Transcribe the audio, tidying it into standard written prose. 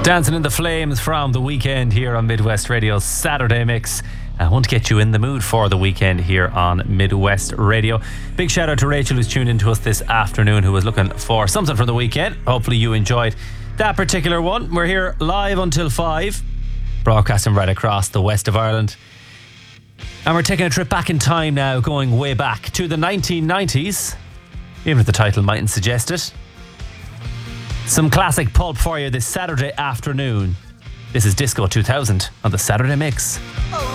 Dancing in the Flames from The Weekend here on Midwest Radio's Saturday Mix. I want to get you in the mood for the weekend here on Midwest Radio. Big shout out to Rachel who's tuned in to us this afternoon, who was looking for something from the weekend. Hopefully you enjoyed that particular one. We're here live until 5, broadcasting right across the west of Ireland. And we're taking a trip back in time now, going way back to the 1990s, even if the title mightn't suggest it. Some classic pulp for you this Saturday afternoon. This is Disco 2000 on the Saturday Mix. Oh,